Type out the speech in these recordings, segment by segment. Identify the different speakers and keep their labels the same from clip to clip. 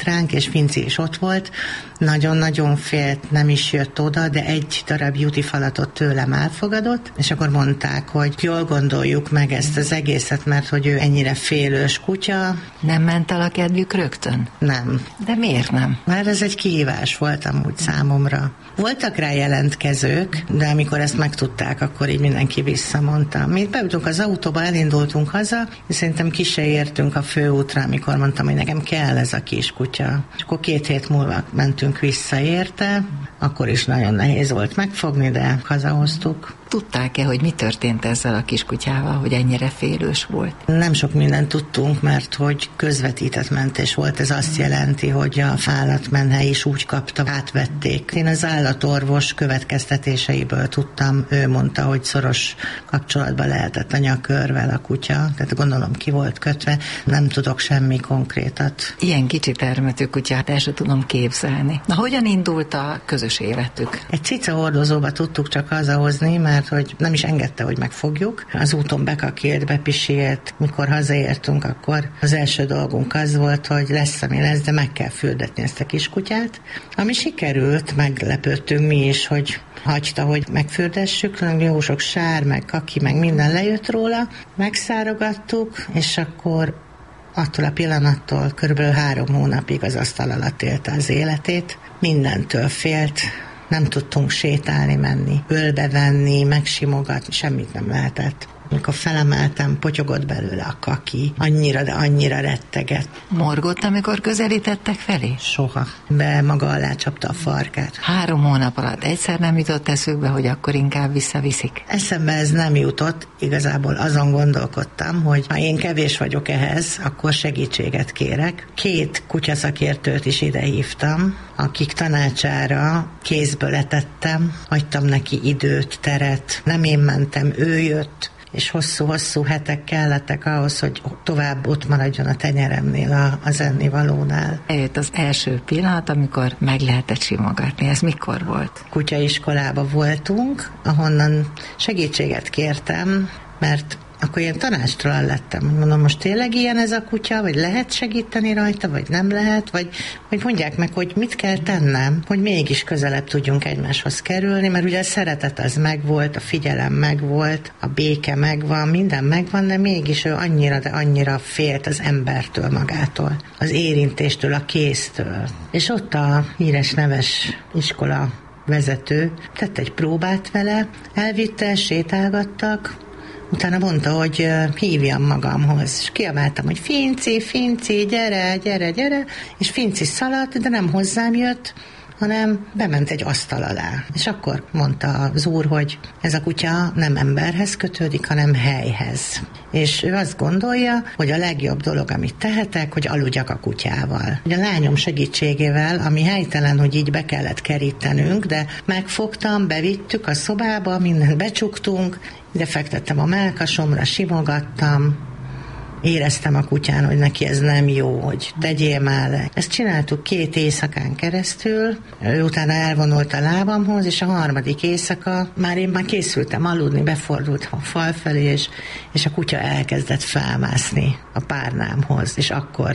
Speaker 1: ránk, és Finci is ott volt. Nagyon-nagyon félt, nem is jött oda, de egy darab jutifalatot tőlem elfogadott, és akkor mondták, hogy jól gondoljuk meg ezt az egészet, mert hogy ő ennyire félős kutya.
Speaker 2: Nem ment el a kedvük rögtön?
Speaker 1: Nem.
Speaker 2: De miért nem?
Speaker 1: Mert ez egy kihívás volt amúgy számomra. Voltak rá jelentkezők, de amikor ezt megtudták, akkor így mindenki visszamondta. Mi beültünk az autóba, elindultunk haza, és szerintem ki se értünk a főútra, amikor mondtam, hogy nekem kell ez a kiskutya. És akkor 2 hét múlva mentünk vissza érte, akkor is nagyon nehéz volt megfogni, de hazahoztuk.
Speaker 2: Tudták-e, hogy mi történt ezzel a kiskutyával, hogy ennyire félős volt?
Speaker 1: Nem sok mindent tudtunk, mert hogy közvetített mentés volt. Ez azt jelenti, hogy a fálatmenhely is úgy kapta, átvették. Én az állatorvos következtetéseiből tudtam, ő mondta, hogy szoros kapcsolatban lehetett a nyakörvel a kutya, tehát gondolom ki volt kötve, nem tudok semmi konkrétat.
Speaker 2: Ilyen kicsi termetű kutyát el sem tudom képzelni. Na, hogyan indult a közös életük?
Speaker 1: Egy cica hordozóba tudtuk csak hazahozni, mert hogy nem is engedte, hogy megfogjuk. Az úton bekakélt, bepisilt. Mikor hazaértünk, akkor az első dolgunk az volt, hogy lesz, ami lesz, de meg kell fürdetni ezt a kiskutyát. Ami sikerült, meglepődtünk mi is, hogy hagyta, hogy megfürdessük, jó sok sár, meg kaki, meg minden lejött róla. Megszárogattuk, és akkor attól a pillanattól körülbelül 3 hónapig az asztal alatt élte az életét. Mindentől félt, nem tudtunk sétálni, menni, ölbe venni, megsimogatni, semmit nem lehetett. Amikor felemeltem, potyogott belőle a kaki, annyira, de annyira rettegett.
Speaker 2: Morgott, amikor közelítettek felé?
Speaker 1: Soha. Be maga alá csapta a farkát.
Speaker 2: 3 hónap alatt egyszer nem jutott eszükbe, hogy akkor inkább visszaviszik?
Speaker 1: Eszembe ez nem jutott, igazából azon gondolkodtam, hogy ha én kevés vagyok ehhez, akkor segítséget kérek. 2 kutyaszakértőt is ide hívtam, akik tanácsára kézből etettem, hagytam neki időt, teret, nem én mentem, ő jött, és hosszú-hosszú hetek kellettek ahhoz, hogy tovább ott maradjon a tenyeremnél, az ennivalónál.
Speaker 2: Eljött az első pillanat, amikor meg lehetett simogatni. Ez mikor volt?
Speaker 1: Kutyaiskolába voltunk, ahonnan segítséget kértem, mert akkor ilyen tanácstalan lettem, hogy mondom, most tényleg ilyen ez a kutya, vagy lehet segíteni rajta, vagy nem lehet, vagy mondják meg, hogy mit kell tennem, hogy mégis közelebb tudjunk egymáshoz kerülni, mert ugye a szeretet az megvolt, a figyelem megvolt, a béke megvan, minden megvan, de mégis ő annyira, de annyira félt az embertől magától, az érintéstől, a kéztől. És ott a híres neves iskola vezető tett egy próbát vele, elvitte, sétálgattak, utána mondta, hogy hívjam magamhoz, és kiabáltam, hogy Finci, gyere, és Finci szaladt, de nem hozzám jött, hanem bement egy asztal alá. És akkor mondta az úr, hogy ez a kutya nem emberhez kötődik, hanem helyhez. És ő azt gondolja, hogy a legjobb dolog, amit tehetek, hogy aludjak a kutyával. A lányom segítségével, ami helytelen, hogy így be kellett kerítenünk, de megfogtam, bevittük a szobába, mindent becsuktunk, ide fektettem a mellkasomra, simogattam, éreztem a kutyán, hogy neki ez nem jó, hogy tegyél már. Ezt csináltuk 2 éjszakán keresztül, ő utána elvonult a lábamhoz, és a 3. éjszaka én már készültem aludni, befordultam a fal felé, és a kutya elkezdett felmászni a párnámhoz, és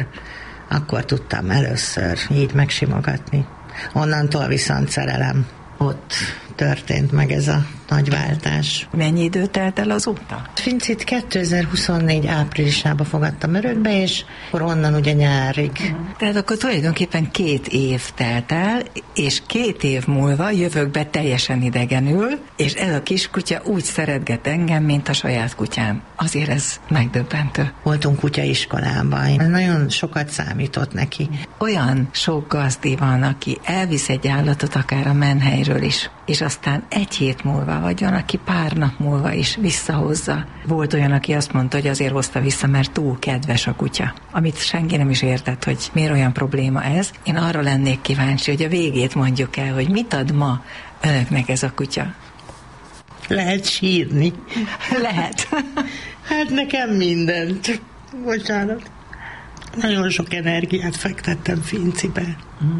Speaker 1: akkor tudtam először így megsimogatni. Onnantól viszont szerelem. Ott történt meg ez a nagy váltás.
Speaker 2: Mennyi idő telt el azóta?
Speaker 1: Fincit 2024 áprilisában fogadtam örökbe, és akkor onnan ugye nyárig.
Speaker 2: Tehát akkor tulajdonképpen 2 év telt el, és 2 év múlva jövök be teljesen idegenül, és ez a kiskutya úgy szeretget engem, mint a saját kutyám. Azért ez megdöbbentő.
Speaker 1: Voltunk kutyaiskolában. Nagyon sokat számított neki.
Speaker 2: Olyan sok gazdi van, aki elvisz egy állatot akár a menhelyről is, és aztán 1 hét múlva, vagy van, aki pár nap múlva is visszahozza. Volt olyan, aki azt mondta, hogy azért hozta vissza, mert túl kedves a kutya. Amit senki nem is értett, hogy miért olyan probléma ez. Én arra lennék kíváncsi, hogy a végét mondjuk el, hogy mit ad ma önöknek ez a kutya.
Speaker 1: Lehet sírni.
Speaker 2: Lehet.
Speaker 1: Hát nekem mindent. Bocsánat. Nagyon sok energiát fektettem Fincibe.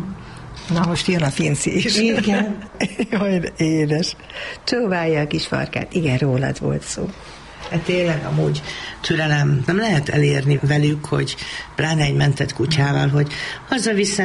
Speaker 2: Na most jön a Finci is.
Speaker 1: Igen.
Speaker 2: Jaj, édes. Csóválja a kis farkát. Igen, rólad volt szó.
Speaker 1: Tényleg amúgy türelem nem lehet elérni velük, hogy pláne egy mentett kutyával, hogy hazaviszem,